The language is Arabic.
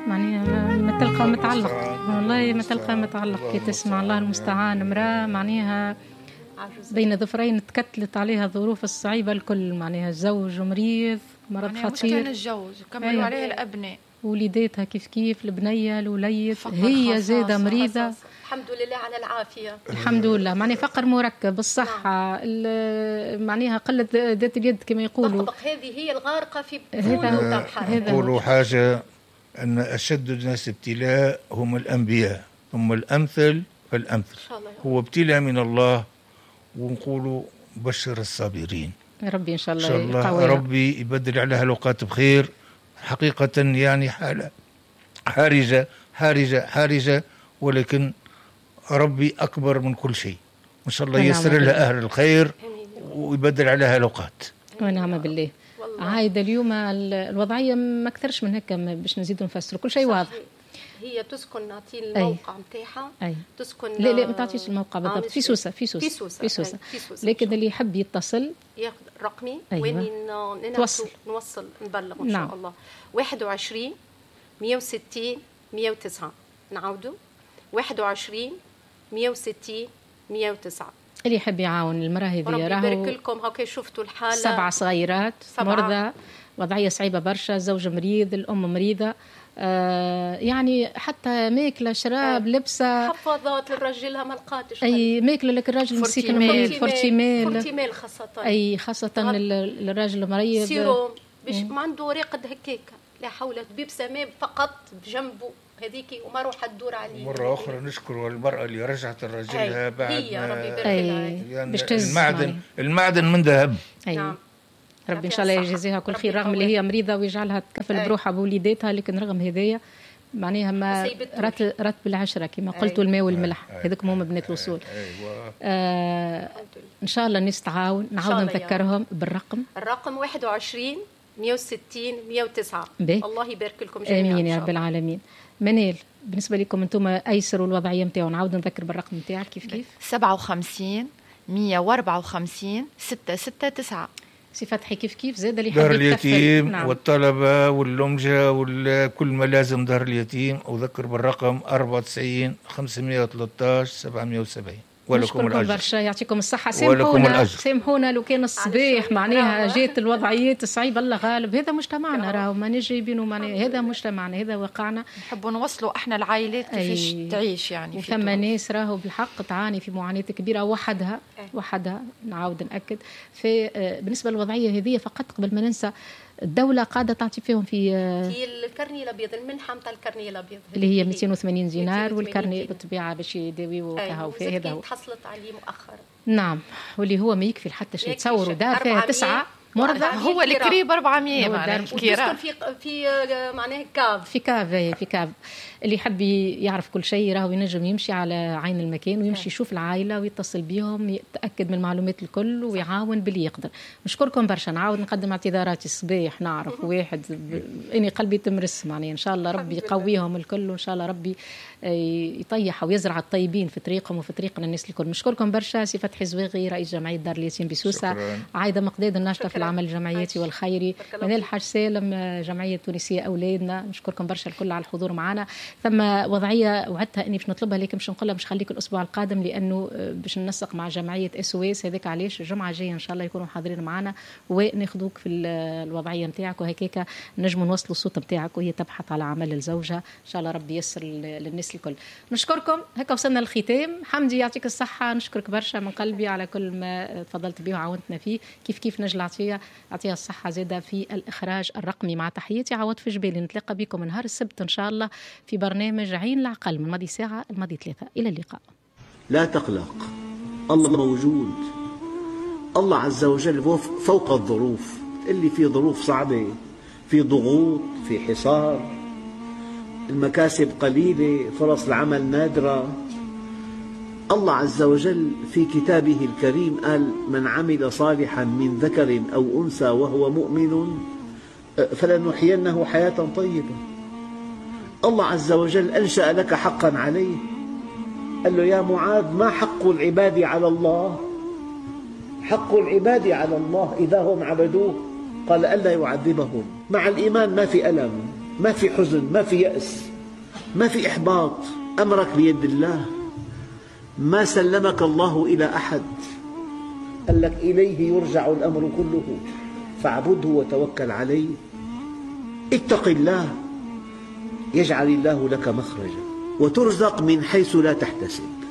معناها ما تلقى متعلق، والله ما تلقى متعلق كي تسمع الله المستعان. امرأة معناها بين ظفرين تكتلت عليها الظروف الصعيبة الكل، معناها الزوج مريض مرض خطير، متزوج وكملوا عليها الأبناء، وليداتها كيف البنية الوليد، هي زادة مريضة. الحمد لله على العافية، الحمد لله. معناها فقر مركب، الصحة معناها قلة ذات اليد كما يقولوا. هذه هي الغارقة في بطون يقولوا حاجة أن أشد الناس ابتلاء هم الأنبياء، هم الأمثل فالأمثل. هو ابتلاء من الله، ونقولوا بشر الصابرين. ربي إن شاء الله, ربي يبدل عليها الأوقات بخير. حقيقة يعني حالة حارجة، ولكن ربي أكبر من كل شيء. إن شاء الله يسر لها أهل الخير ويبدل عليها الأوقات. ونعم بالله. عايدة اليوم الوضعية ما أكثرش من هيك باش نزيد نفسر، كل شيء واضح. هي تسكن نعطي الموقع نتاعها، تسكن لا ما تعطيش الموقع بالضبط، في سوسة. لكن اللي يحب يتصل ياخذ رقمي. وين نوصل نبلغ ان شاء الله. 21 160 109. نعاودوا 21 160 109. اللي يحب يعاون المراه هذه راهو يبارك لكم. هاكا شفتوا الحاله، 7 صغيرات مرضى، وضعيه صعيبه برشا، الزوج مريض، الام مريضه، يعني حتى ماكله شراب لبسه، حفاضات للرجلها ما لقاتش، اي ماكله لك الراجل مسكين فورتيميل خاصه، اي خاصه الراجل المريض، سيروم باش ما عنده راقد هكاك، لا حول. طبيب سماء فقط بجنبه هذيك وما روح تدور عليه. مرة أخرى نشكر المرأة اللي رجعت الرجلها بعد هي ربي يبارك لها، يعني المعدن من ذهب. نعم. ربي إن شاء الله يجزيها كل خير، رغم اللي هي مريضة ويجعلها تكفل بروحها بوليداتها، لكن رغم هذايا معناها ما رات بالعشرة كما قلت، الماء والملح هذوك هم بنات الوصول. إن شاء الله الناس تعاون. نعاود نذكرهم بالرقم، الرقم 21 160 109. الله يبارك لكم جميعا. آمين يا رب العالمين. منال، بالنسبة لكم أنتم أيسر والوضعية متاعو، نعاود نذكر بالرقم متاعك كيف 57 154 669. سي فتحي كيف زاد اللي دار اليتيم. نعم. والطلبة واللمجة وكل ما لازم دار اليتيم. وذكر بالرقم 94 513 770. ولكم الأجر برشا، يعطيكم الصحة. سامحونا لو كان الصباح معناها جات الوضعيات الصعيبة، الله غالب. هذا مجتمعنا، راهو ما جايبينه معناها، هذا مجتمعنا، هذا واقعنا. نحبوا نوصلوا احنا العائلات كيفاش تعيش يعني. وثم ناس راهو بالحق تعاني في معاناة كبيرة وحدها. نعاود نأكد. بالنسبة للوضعية هذه فقط قبل ما ننسى، الدولة قاعدة تعطي فيهم في الكرني الأبيض، المنحة متاع الكرني الأبيض اللي هي 280 دينار، والكرني بالطبيعة باش يداويوا كهو في هذا. حصلت عليه مؤخرا. نعم، واللي هو ما يكفي حتى شيء. تصوروا دار فيها 9 مرضى، هو القريب 400 معناها في معناه كاف، في كاف. اللي يحب يعرف كل شيء راهو ينجم يمشي على عين المكان ويمشي يشوف العائلة ويتصل بهم، يتأكد من المعلومات الكل ويعاون باللي يقدر. نشكركم برشا. نعاود نقدم اعتذاراتي الصباح، نعرف واحد اني قلبي تمرس معناه. ان شاء الله ربي يقويهم الكل، وان شاء الله ربي يطيح ويزرع الطيبين في طريقهم وفي طريقنا الناس الكل. نشكركم برشا. سي فتحي زويغي رئيس جمعية دار اليتيم بسوسة، عايدة مقداد الناشطة في العمل الجمعياتي والخيري، منال الحاج سالم جمعية تونسية أولادنا. نشكركم برشا الكل على الحضور معنا. ثم وضعية وعدتها اني باش نطلبها، لكن باش نقولها باش نخليك الاسبوع القادم، لانه باش ننسق مع جمعيه SOS. هذاك علاش الجمعه الجايه ان شاء الله يكونوا حاضرين معنا وناخذوك في الوضعيه نتاعك، وهكاك نجموا نوصلوا الصوت نتاعك وهي تبحث على عمل لزوجها. ان شاء الله ربي ييسر للناس الكل. نشكركم. هكا وصلنا للختام. حمدي يعطيك الصحه، نشكرك برشا من قلبي على كل ما تفضلت به وعاونتنا فيه. كيف نجل اعطيها الصحه زاده في الاخراج الرقمي. مع تحياتي عوض في جبالي. نتلاقى بكم نهار السبت ان شاء الله في برنامج عين العقل من ماضي ساعة الماضي 3. إلى اللقاء. لا تقلق، الله موجود. الله عز وجل فوق الظروف. اللي في ظروف صعبة، في ضغوط، في حصار، المكاسب قليلة، فرص العمل نادرة، الله عز وجل في كتابه الكريم قال: من عمل صالحا من ذكر أو أنثى وهو مؤمن فلنحيينه حياة طيبة. الله عز وجل أنشأ لك حقا عليه. قال له: يا معاذ، ما حق العباد على الله؟ حق العباد على الله إذا هم عبدوه قال: ألا يعذبهم. مع الإيمان ما في ألم، ما في حزن، ما في يأس، ما في إحباط. أمرك بيد الله، ما سلمك الله إلى أحد. قال لك إليه يرجع الأمر كله فاعبده وتوكل عليه. اتق الله يجعل الله لك مخرجا وترزق من حيث لا تحتسب.